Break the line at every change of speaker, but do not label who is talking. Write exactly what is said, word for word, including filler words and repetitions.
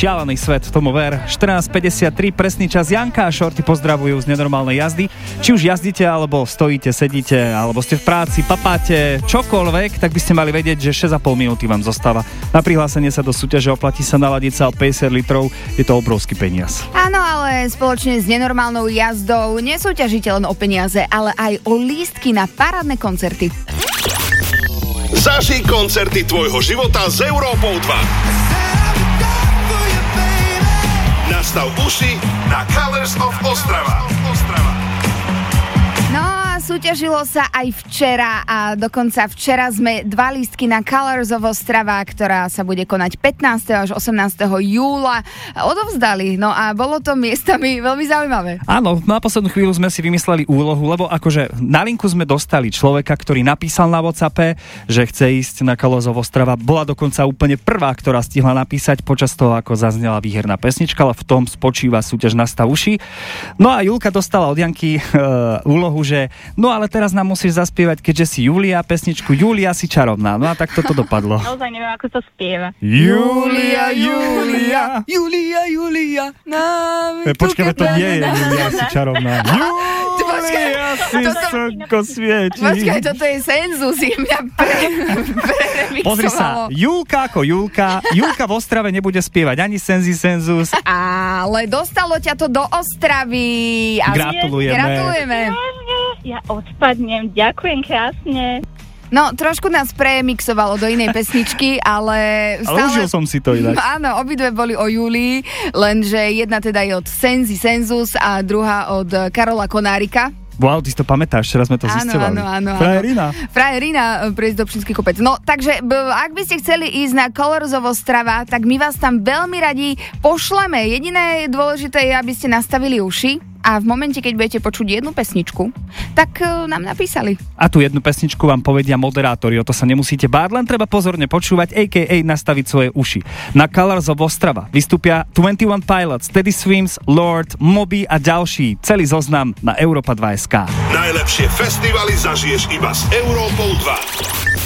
šialený svet, tomu ver. štrnásť päťdesiattri, presný čas. Janka a Šorty pozdravujú z nenormálnej jazdy. Či už jazdíte, alebo stojíte, sedíte, alebo ste v práci, papáte, čokoľvek, tak by ste mali vedieť, že šesť a pol minúty vám zostáva. Na prihlásenie sa do súťaže oplatí sa naladiť sa o päťdesiat litrov, je to obrovský peniaz.
Áno, ale spoločne s nenormálnou jazdou nesúťažíte len o peniaze, ale aj o lístky na parádne koncerty.
Zažij koncerty tvojho života s Európou dva. Nastav uši na Colors of Ostrava.
No a súťažilo sa aj včera a dokonca včera sme dva lístky na Colors of Ostrava, ktorá sa bude konať pätnásteho až osemnásteho júla, odovzdali. No a bolo to miestami veľmi zaujímavé.
Áno, na poslednú chvíľu sme si vymysleli úlohu, lebo akože na linku sme dostali človeka, ktorý napísal na WhatsAppe, že chce ísť na Colors of Ostrava. Bola dokonca úplne prvá, ktorá stihla napísať počas toho, ako zaznela výherná pesnička, ale v tom spočíva súťaž Nastav uši. No a Julka dostala od Janky e, úlohu, že no ale teraz nám musíš zaspievať, keďže si Julia, pesničku Julia si čarovná. No a tak toto dopadlo.
Naozaj neviem, ako sa spieva.
Julia, Julia.
Julia, Julia.
E, počkajme, to nie je Julia si čarovná. Julia si slnko svieti.
Počkaj, toto je senzus, je mňa pre, preremixovalo.
Pozri sa, Julka ako Julka. Julka v Ostrave nebude spievať ani senzi senzus.
Ale dostalo ťa to do Ostravy. A
Gratulujeme.
Gratulujeme.
Ja odpadnem, ďakujem krásne.
No, trošku nás premixovalo do inej pesničky, ale stále...
Ale užil som si to inak.
Áno, obidve boli o Julii, lenže jedna teda je od Senzi Senzus a druhá od Karola Konárika.
Wow, ty si to pamätáš, včera sme to
áno,
zisťovali.
Áno, áno, áno.
Frajerina.
Frajerina, prejsť do Pšinský kopec. No, takže b- ak by ste chceli ísť na Colors of Ostrava, tak my vás tam veľmi radi pošleme. Jediné dôležité je, aby ste nastavili uši a v momente, keď budete počuť jednu pesničku, tak uh, nám napísali.
A tú jednu pesničku vám povedia moderátori, o to sa nemusíte báť, len treba pozorne počúvať, á ká á nastaviť svoje uši. Na Colors of Ostrava vystúpia dvadsaťjeden Pilots, Teddy Swims, Lord, Moby a ďalší. Celý zoznam na Európa dva bodka es ká.
Najlepšie festivaly zažiješ iba s Európou dva.